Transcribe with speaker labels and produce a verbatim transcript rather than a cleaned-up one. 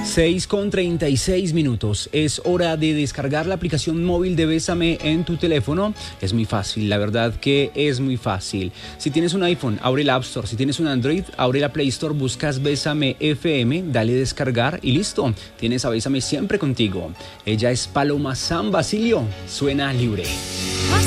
Speaker 1: seis con treinta y seis minutos. Es hora de descargar la aplicación móvil de Bésame en tu teléfono. Es muy fácil, la verdad que es muy fácil. Si tienes un iPhone, abre el App Store. Si tienes un Android, abre la Play Store, buscas Bésame F M, dale descargar y listo. Tienes a Bésame siempre contigo. Ella es Paloma San Basilio. Suena libre.